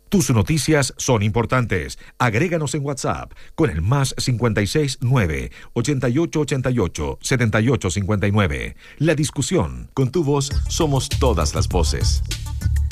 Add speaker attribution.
Speaker 1: Tus noticias son importantes. Agréganos en WhatsApp con el +56 9 8888 7859. La discusión. Con tu voz somos todas las voces.